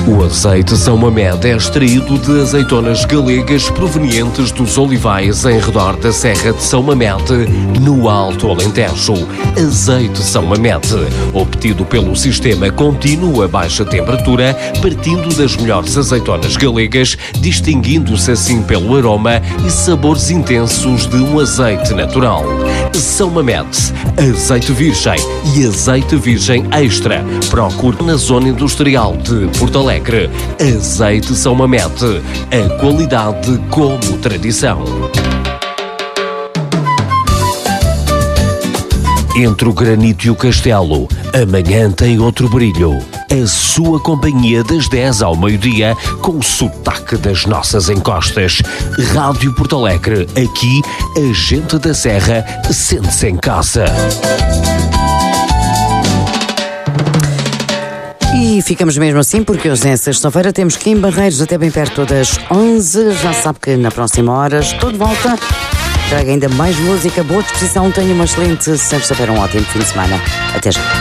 O azeite São Mamed é extraído de azeitonas galegas provenientes dos olivais em redor da Serra de São Mamed, no Alto Alentejo. Azeite São Mamed, obtido pelo sistema contínuo a baixa temperatura, partindo das melhores azeitonas galegas, distinguindo-se assim pelo aroma e sabores intensos de um azeite natural. São Mamed, azeite virgem e azeite virgem extra. Procure na zona industrial de Porto Alegre. Azeite São Mamed, a qualidade como tradição. Entre o granito e o castelo, amanhã tem outro brilho. A sua companhia das 10 ao meio-dia, com o sotaque das nossas encostas. Rádio Porto Alegre, aqui a gente da Serra sente-se em casa. E ficamos mesmo assim, porque hoje é sexta-feira, temos que ir em Barreiros até bem perto das 11. Já sabe que na próxima hora estou de volta. Traga ainda mais música, boa disposição. Tenha uma excelente sexta-feira, um ótimo fim de semana. Até já.